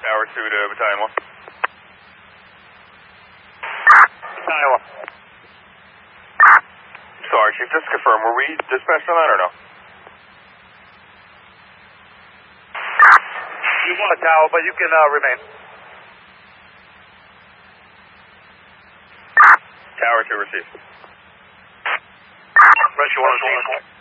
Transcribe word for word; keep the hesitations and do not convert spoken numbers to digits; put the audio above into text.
Tower two to Battalion one. Iowa. Sorry, Chief, just to confirm, were we dispatched on that or no? You want a tower, but you can uh, remain. Tower two received. Pressure one is one.